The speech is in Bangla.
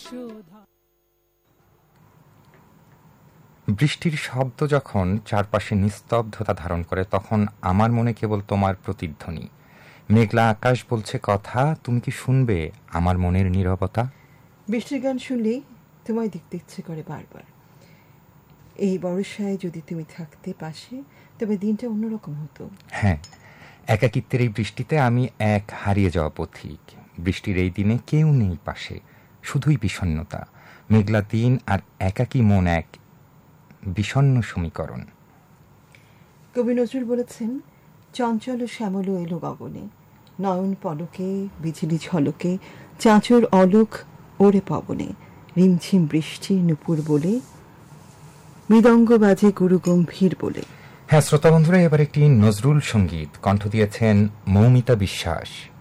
বৃষ্টির শব্দ যখন চারপাশে নিস্তব্ধতা ধারণ করে তখন আমার মনে কেবল তোমার প্রতিধ্বনি। মেঘলা আকাশ বলছে কথা, তুমি কি শুনবে আমার মনের নীরবতা? বৃষ্টির গান শুনলেই তোমায় দেখতে ইচ্ছে করে বারবার। এই বর্ষায় যদি তুমি থাকতে পাশে তবে দিনটা অন্যরকম হতো। হ্যাঁ, একাকিত্বের এই বৃষ্টিতে আমি এক হারিয়ে যাওয়া পথিক। বৃষ্টির এই দিনে কেউ নেই পাশে, শুধুই বিষণ্ণতা। মেঘলা দিন আর একাকী মন এক বিষণ্ণ সমীকরণ। কবি নজরুল বলেছেন, চঞ্চল শ্যামল এলো গগনে, নয়ন পলকে বিজলি ঝলকে, চাঁচর অলোক ওরে পবনে, রিমঝিম বৃষ্টি নুপুর বলে, মৃদঙ্গ বাজে গুরু গম্ভীর বলে। হ্যাঁ শ্রোতা বন্ধুরা, এবার একটি নজরুল সঙ্গীত, কণ্ঠ দিয়েছেন মৌমিতা বিশ্বাস।